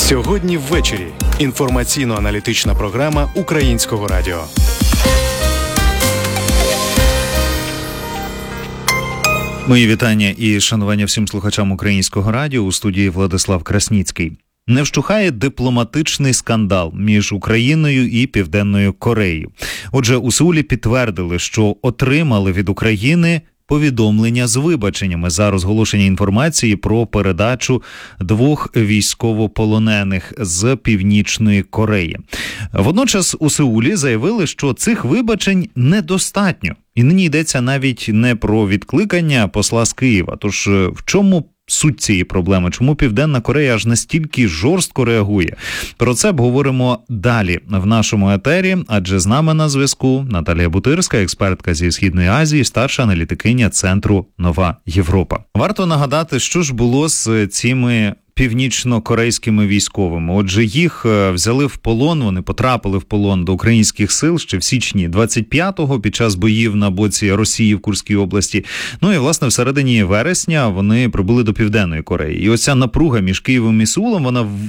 Сьогодні ввечері. Інформаційно-аналітична програма Українського радіо. Мої вітання і шанування всім слухачам Українського радіо. У студії Владислав Красніцький. Не вщухає дипломатичний скандал між Україною і Південною Кореєю. Отже, у Сеулі підтвердили, що отримали від України повідомлення з вибаченнями за розголошення інформації про передачу 2 військовополонених з Північної Кореї. Водночас у Сеулі заявили, що цих вибачень недостатньо. І нині йдеться навіть не про відкликання посла з Києва. Тож в чому суть цієї проблеми? Чому Південна Корея аж настільки жорстко реагує? Про це обговоримо далі в нашому етері, адже з нами на зв'язку Наталія Бутирська, експертка зі Східної Азії, старша аналітикиня Центру «Нова Європа». Варто нагадати, що ж було з цими північно-корейськими військовими. Отже, їх взяли в полон, вони потрапили в полон до українських сил ще в січні 25-го під час боїв на боці Росії в Курській області. Ну і, власне, в середині вересня вони прибули до Південної Кореї. І оця напруга між Києвом і Сеулом, вона